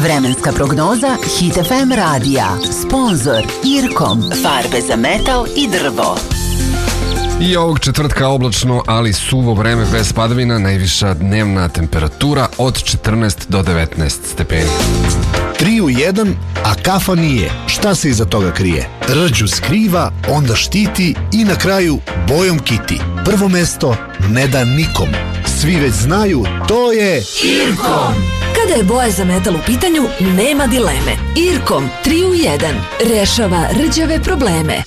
Vremenska prognoza Hit FM radija. Sponzor Irkom. Farbe za metal i drvo. I ovog četvrtka oblačno, ali suvo vreme bez padavina, najviša dnevna temperatura od 14 do 19 stepeni. 3 u 1, a kafa nije. Šta se iza toga krije? Rđu skriva, onda štiti i na kraju bojom kiti. Prvo mesto ne da nikom. Svi već znaju, to je Irkom. Kada je boja za metal u pitanju, nema dileme. Irkom 3 u 1 rešava rđave probleme.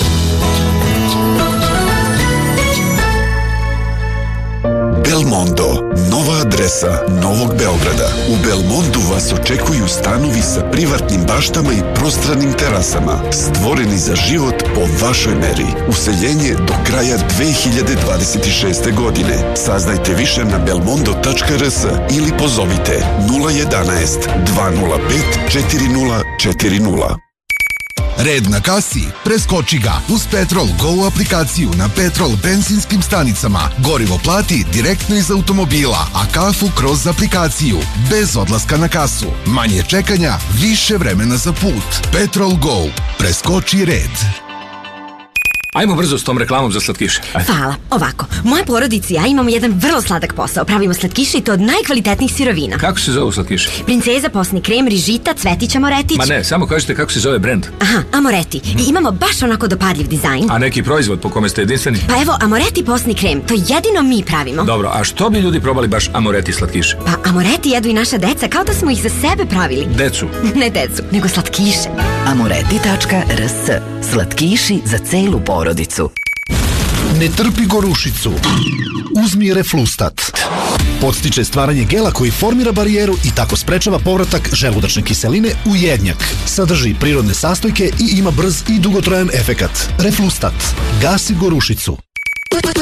Belmondo, nova adresa Novog Beograda. U Belmondu vas očekuju stanovi sa privatnim baštama i prostranim terasama, stvoreni za život po vašoj meri. Useljenje do kraja 2026. godine. Saznajte više na belmondo.rs ili pozovite 011 205 4040. Red na kasi? Preskoči ga uz Petrol Go aplikaciju na Petrol benzinskim stanicama. Gorivo plati direktno iz automobila, a kafu kroz aplikaciju. Bez odlaska na kasu. Manje čekanja, više vremena za put. Petrol Go. Preskoči red. Ajmo brzo s tom reklamom za slatkiše. Hvala. Ovako, moja porodica i ja imamo jedan vrlo sladak posao. Pravimo slatkiše i to od najkvalitetnijih sirovina. Kako se zove slatkiše? Princeza, posni krem, rižita, cvetić, amoretić. Ma ne, samo kažite kako se zove brend. Aha, Amoreti. I imamo baš onako dopadljiv dizajn. A neki proizvod po kome ste jedinstveni? Pa evo, Amoreti posni krem. To jedino mi pravimo. Dobro, a što bi ljudi probali baš Amoreti slatkiše? Pa Amoreti jedu i naša deca kao da smo ih za sebe pravili. Decu? Ne decu, nego slatkiše. Amoreti.rs. Slatkiši za celu porodicu. Ne trpi gorušicu. Uzmi Reflustat. Podstiče stvaranje gela koji formira barijeru i tako sprečava povratak želudačne kiseline u jednjak. Sadrži prirodne sastojke i ima brz i dugotrajan efekat. Reflustat. Gasi gorušicu.